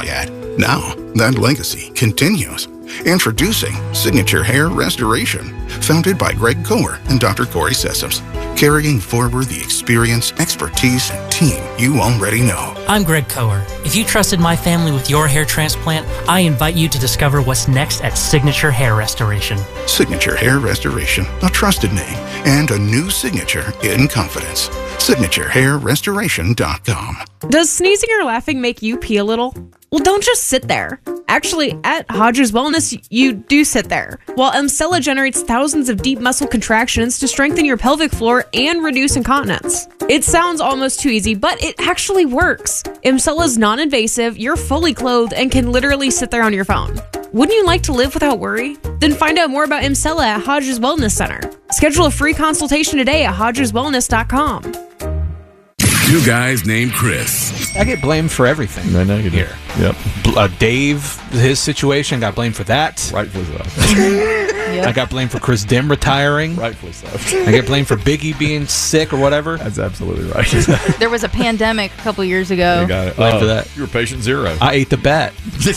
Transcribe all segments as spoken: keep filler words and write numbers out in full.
Triad. Now, that legacy continues. Introducing Signature Hair Restoration, founded by Greg Koer and Doctor Corey Sessoms, carrying forward the experience, expertise, and team you already know. I'm Greg Koer. If you trusted my family with your hair transplant, I invite you to discover what's next at Signature Hair Restoration. Signature Hair Restoration, a trusted name and a new signature in confidence. Signature Hair Restoration dot com. Does sneezing or laughing make you pee a little? Well, don't just sit there. Actually, at Hodges Wellness, you do sit there. While Emsella generates thousands of deep muscle contractions to strengthen your pelvic floor and reduce incontinence. It sounds almost too easy, but it actually works. Emsella is non-invasive, you're fully clothed, and can literally sit there on your phone. Wouldn't you like to live without worry? Then find out more about Emsella at Hodges Wellness Center. Schedule a free consultation today at Hodges Wellness dot com. Two guys named Chris. I get blamed for everything. I know you do. Here. Yep. Uh, Dave, his situation, got blamed for that. Rightfully so. Yep. I got blamed for Chris Dim retiring. Rightfully so. I get blamed for Biggie being sick or whatever. That's absolutely right. There was a pandemic a couple years ago. You got it. Blamed Oh, for that. You were patient zero. I ate the bat.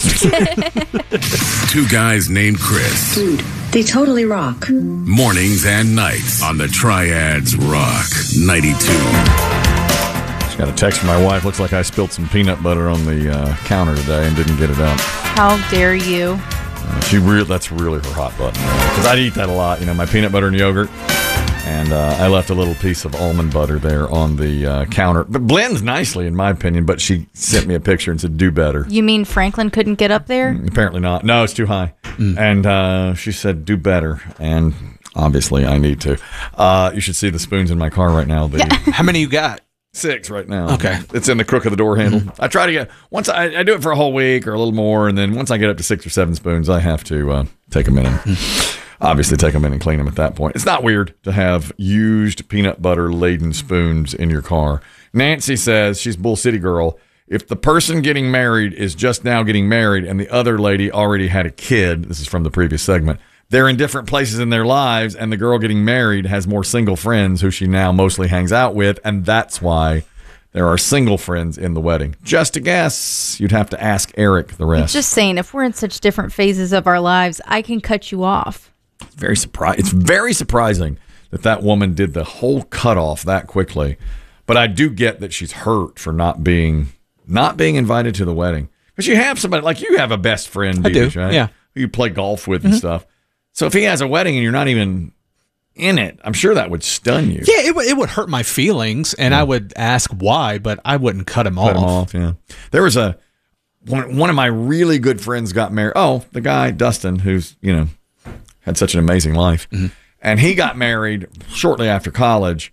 Two guys named Chris. Dude, they totally rock. Mornings and nights on the Triads Rock ninety-two. Just got a text from my wife. Looks like I spilled some peanut butter on the uh, counter today and didn't get it out. How dare you? Uh, she re- That's really her hot button. Because I'd eat that a lot. You know, my peanut butter and yogurt. And uh, I left a little piece of almond butter there on the uh, counter. But blends nicely, in my opinion. But she sent me a picture and said, do better. You mean Franklin couldn't get up there? Apparently not. No, it's too high. Mm. And uh, she said, do better. And obviously, I need to. Uh, you should see the spoons in my car right now. The, How many you got? Six right now. Okay. It's in the crook of the door handle. Mm-hmm. I try to get, once I, I do it for a whole week or a little more, and then once I get up to six or seven spoons, I have to uh, take them in and mm-hmm. obviously take them in and clean them at that point. It's not weird to have used peanut butter laden spoons in your car. Nancy says, she's Bull City girl, if the person getting married is just now getting married and the other lady already had a kid, this is from the previous segment, they're in different places in their lives, and the girl getting married has more single friends who she now mostly hangs out with, and that's why there are single friends in the wedding. Just a guess. You'd have to ask Eric the rest. Just saying, if we're in such different phases of our lives, I can cut you off. It's very surpri- It's very surprising that that woman did the whole cutoff that quickly, but I do get that she's hurt for not being not being invited to the wedding. Because you have somebody, like you have a best friend, I do, right? yeah. Who you play golf with Mm-hmm. and stuff. So if he has a wedding and you're not even in it, I'm sure that would stun you. Yeah, it, w- it would hurt my feelings, and yeah. I would ask why, but I wouldn't cut him Cut off. him off, yeah. There was a one, one of my really good friends got married. Oh, the guy, Dustin, who's, you know, had such an amazing life. Mm-hmm. And he got married shortly after college.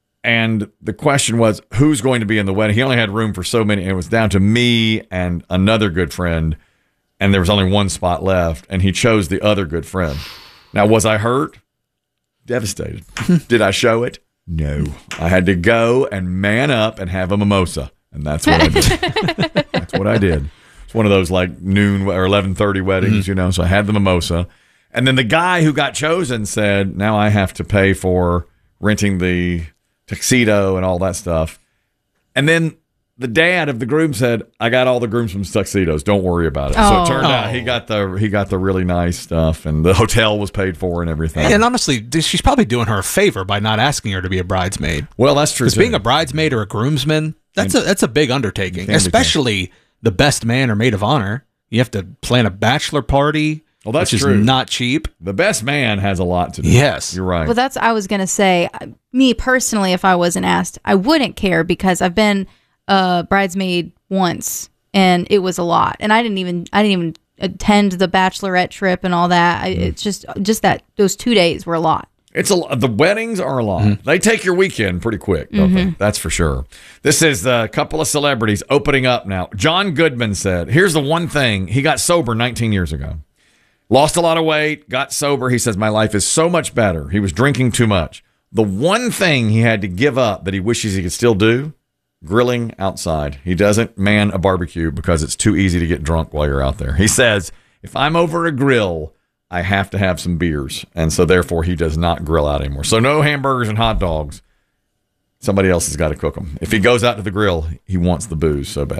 And the question was, who's going to be in the wedding? He only had room for so many. And it was down to me and another good friend. And there was only one spot left, and he chose the other good friend. Now, was I hurt? Devastated. Did I show it? No. I had to go and man up and have a mimosa, and that's what I did. That's what I did. It's one of those like noon or eleven thirty weddings, mm-hmm. you know, so I had the mimosa. And then the guy who got chosen said, now I have to pay for renting the tuxedo and all that stuff. And then the dad of the groom said, I got all the groomsmen's tuxedos. Don't worry about it. Oh. So it turned out he got the he got the really nice stuff, and the hotel was paid for and everything. And honestly, she's probably doing her a favor by not asking her to be a bridesmaid. Well, that's true. Because being a bridesmaid or a groomsman, that's and, a that's a big undertaking, especially the best man or maid of honor. You have to plan a bachelor party. Well, that's which true. is not cheap. The best man has a lot to do. Yes. You're right. Well, that's I was going to say. Me personally, if I wasn't asked, I wouldn't care because I've been a bridesmaid once, and it was a lot. And I didn't even I didn't even attend the bachelorette trip and all that. I, mm. It's just just that those two days were a lot. It's a the weddings are a lot. Mm-hmm. They take your weekend pretty quick, don't mm-hmm. they? That's for sure. This is a couple of celebrities opening up now. John Goodman said, "Here's the one thing: he got sober nineteen years ago, lost a lot of weight, got sober. He says my life is so much better. He was drinking too much. The one thing he had to give up that he wishes he could still do." Grilling outside. He doesn't man a barbecue because it's too easy to get drunk while you're out there. He says, if I'm over a grill, I have to have some beers. And so therefore he does not grill out anymore. So no hamburgers and hot dogs. Somebody else has got to cook them. If he goes out to the grill, he wants the booze so badly.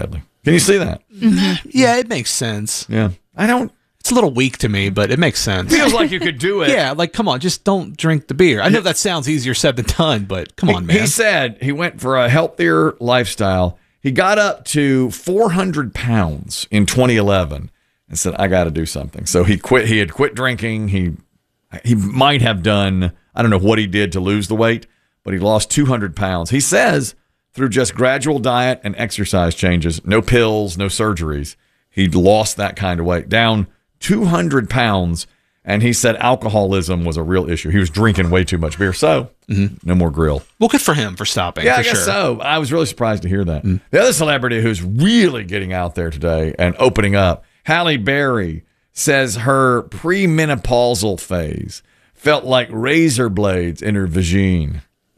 Can you see that? Mm-hmm. Yeah, it makes sense. Yeah. I don't. It's a little weak to me, but it makes sense. Feels like you could do it. Yeah, like, come on, just don't drink the beer. I know that sounds easier said than done, but come on, man. He said he went for a healthier lifestyle. He got up to four hundred pounds in twenty eleven and said, I got to do something. So he quit. He had quit drinking. He he might have done, I don't know what he did to lose the weight, but he lost two hundred pounds. He says through just gradual diet and exercise changes, no pills, no surgeries, he lost that kind of weight, down two hundred pounds. And he said alcoholism was a real issue. He was drinking way too much beer. So mm-hmm. no more grill. Well, good for him for stopping. Yeah, for I guess sure. so. I was really surprised to hear that. Mm. The other celebrity who's really getting out there today and opening up, Halle Berry, says her premenopausal phase felt like razor blades in her vagine.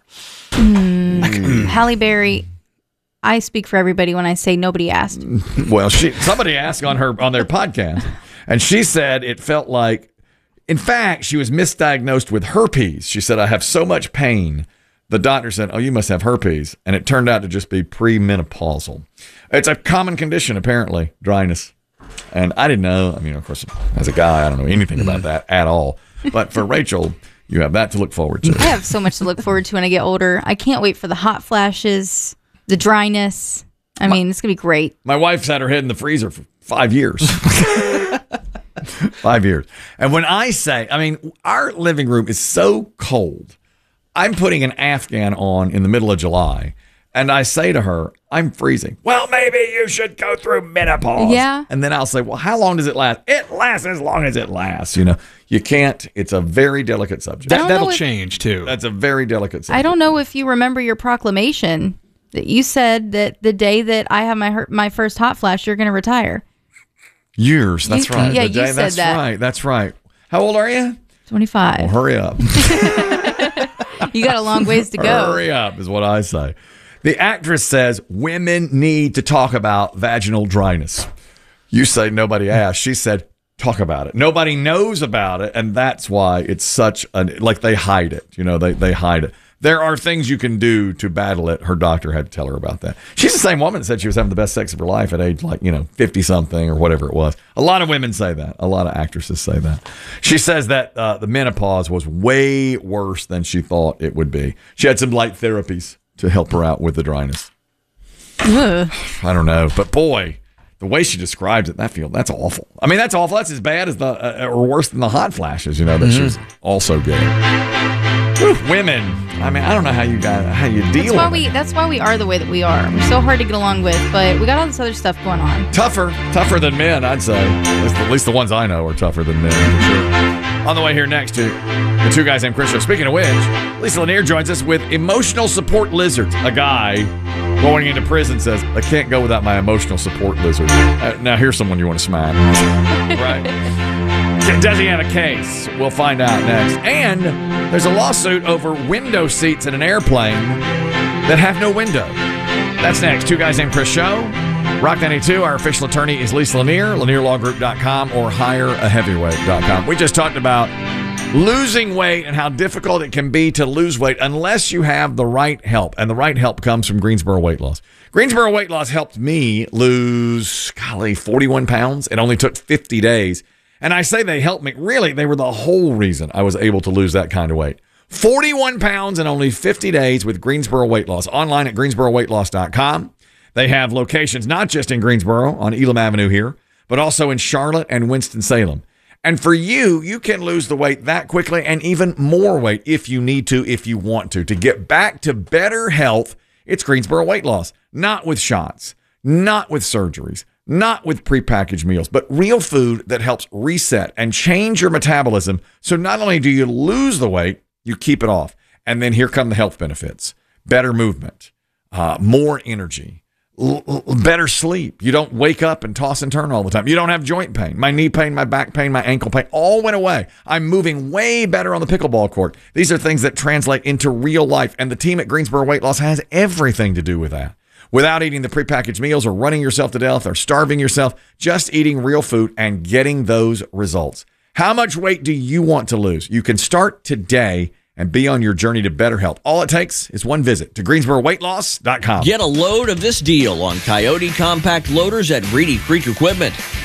Mm. Halle Berry, I speak for everybody when I say nobody asked. Well, she somebody asked on her on their podcast, and she said it felt like, in fact, she was misdiagnosed with herpes. She said, I have so much pain. The doctor said, oh, you must have herpes. And it turned out to just be premenopausal. It's a common condition, apparently, dryness. And I didn't know. I mean, of course, as a guy, I don't know anything about that at all. But for Rachel, you have that to look forward to. I have so much to look forward to when I get older. I can't wait for the hot flashes, the dryness. I mean, it's going to be great. My wife's had her head in the freezer for five years. Five years. And when I say, I mean, our living room is so cold. I'm putting an Afghan on in the middle of July. And I say to her, I'm freezing. Well, maybe you should go through menopause. Yeah. And then I'll say, well, how long does it last? It lasts as long as it lasts. You know, you can't. It's a very delicate subject. That, that'll if, change, too. That's a very delicate subject. I don't know if you remember your proclamation that you said that the day that I have my her- my first hot flash, you're going to retire. Years. That's You- right. yeah, The you day- said that's that. right. That's right. How old are you? twenty-five. Well, hurry up. You got a long ways to go. Hurry up is what I say. The actress says women need to talk about vaginal dryness. You say nobody asked. She said talk about it. Nobody knows about it, and that's why it's such a like they hide it. You know, they they hide it. There are things you can do to battle it. Her doctor had to tell her about that. She's the same woman that said she was having the best sex of her life at age like, you know, fifty-something or whatever it was. A lot of women say that. A lot of actresses say that. She says that uh, the menopause was way worse than she thought it would be. She had some light therapies to help her out with the dryness. Ugh. I don't know. But boy, the way she describes it, that feel that's awful. I mean, that's awful. That's as bad as the, uh, or worse than the hot flashes, you know, that mm-hmm. she was also getting. Whew, women. I mean, I don't know how you got how you deal That's why with we it. that's why we are the way that we are. We're so hard to get along with, but we got all this other stuff going on. Tougher, tougher than men, I'd say. At least, at least the ones I know are tougher than men. For sure. On the way here next to the Two Guys Named Chris show. Speaking of which, Lisa Lanier joins us with emotional support lizards. A guy going into prison says, I can't go without my emotional support lizard. Uh, now here's someone you want to smack. Right. Does he have a case? We'll find out next. And there's a lawsuit over window seats in an airplane that have no window. That's next. Two Guys Named Chris show. Rock ninety-two, our official attorney is Lisa Lanier, lanier law group dot com or hire a heavyweight dot com. We just talked about losing weight and how difficult it can be to lose weight unless you have the right help. And the right help comes from Greensboro Weight Loss. Greensboro Weight Loss helped me lose, golly, forty-one pounds. It only took fifty days. And I say they helped me. Really, they were the whole reason I was able to lose that kind of weight. forty-one pounds in only fifty days with Greensboro Weight Loss. Online at greensboro weight loss dot com. They have locations not just in Greensboro on Elam Avenue here, but also in Charlotte and Winston-Salem. And for you, you can lose the weight that quickly and even more weight if you need to, if you want to. To get back to better health, it's Greensboro Weight Loss. Not with shots, not with surgeries, not with prepackaged meals, but real food that helps reset and change your metabolism. So not only do you lose the weight, you keep it off. And then here come the health benefits. Better movement, uh, more energy, l- l- better sleep. You don't wake up and toss and turn all the time. You don't have joint pain. My knee pain, my back pain, my ankle pain all went away. I'm moving way better on the pickleball court. These are things that translate into real life. And the team at Greensboro Weight Loss has everything to do with that. Without eating the prepackaged meals or running yourself to death or starving yourself, just eating real food and getting those results. How much weight do you want to lose? You can start today and be on your journey to better health. All it takes is one visit to Greensboro Weight Loss dot com. Get a load of this deal on Coyote compact loaders at Reedy Creek Equipment.